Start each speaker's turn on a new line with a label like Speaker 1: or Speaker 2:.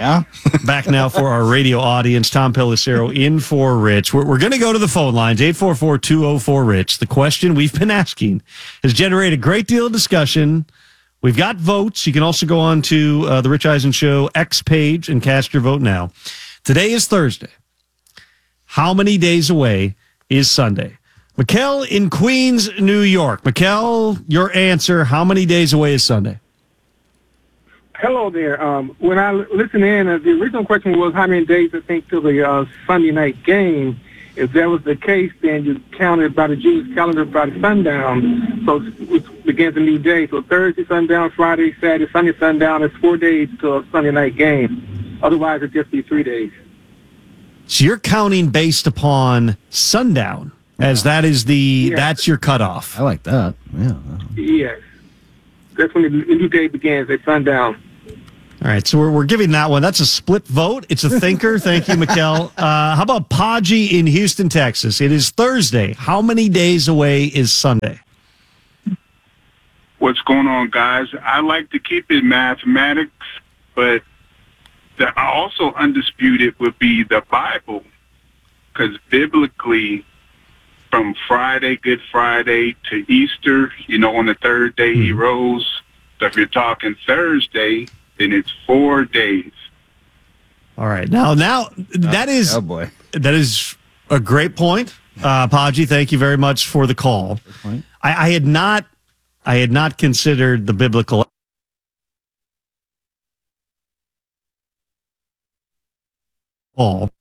Speaker 1: Yeah.
Speaker 2: Back now for our radio audience. Tom Pelissero in for Rich. We're going to go to the phone lines, 844-204-RICH. The question we've been asking has generated a great deal of discussion. We've got votes. You can also go on to the Rich Eisen Show X page and cast your vote now. Today is Thursday. How many days away is Sunday? Mikkel in Queens, New York. Mikkel, your answer. How many days away is Sunday?
Speaker 3: Hello there. When I listened in, the original question was how many days I think till the Sunday night game. If that was the case, then you counted by the Jewish calendar by the sundown, so it begins a new day. So Thursday sundown, Friday, Saturday, Sunday sundown. It's 4 days till a Sunday night game. Otherwise, it'd just be 3 days.
Speaker 2: So you're counting based upon sundown, as that is that's your cutoff.
Speaker 1: I like that. Yeah.
Speaker 3: Yes. That's when the new day begins at sundown.
Speaker 2: All right, so we're giving that one. That's a split vote. It's a thinker. Thank you, Mikkel. How about Podgy in Houston, Texas? It is Thursday. How many days away is Sunday?
Speaker 4: What's going on, guys? I like to keep it mathematics, but also undisputed would be the Bible, because biblically, from Friday, Good Friday, to Easter, on the third day he rose. So if you're talking Thursday, then it's 4 days.
Speaker 2: All right. Now that is that is a great point. Podgy, thank you very much for the call. I had not considered the biblical call.